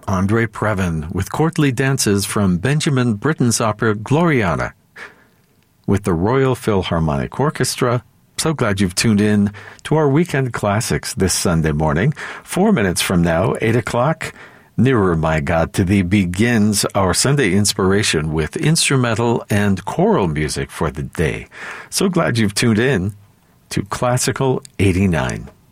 Andre Previn with courtly dances from Benjamin Britten's opera Gloriana with the Royal Philharmonic Orchestra. So glad you've tuned in to our Weekend Classics this Sunday morning. 4 minutes from now, 8 o'clock, Nearer, My God, to Thee begins our Sunday inspiration with instrumental and choral music for the day. So glad you've tuned in to Classical 89.